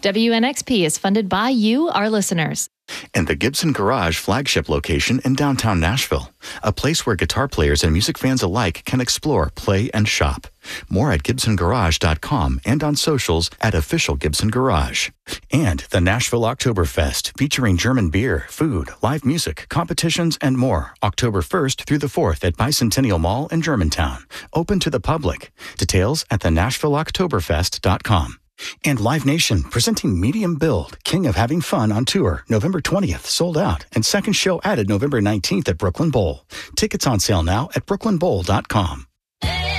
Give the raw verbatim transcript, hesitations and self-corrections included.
W N X P is funded by you, our listeners. And the Gibson Garage flagship location in downtown Nashville, a place where guitar players and music fans alike can explore, play, and shop. More at gibson garage dot com and on socials at Official Gibson Garage. And the Nashville Oktoberfest, featuring German beer, food, live music, competitions, and more, October first through the fourth at Bicentennial Mall in Germantown. Open to the public. Details at the nashville oktoberfest dot com. And Live Nation, presenting Medium Build, King of Having Fun on Tour, November twentieth, sold out, and second show added November nineteenth at Brooklyn Bowl. Tickets on sale now at brooklyn bowl dot com.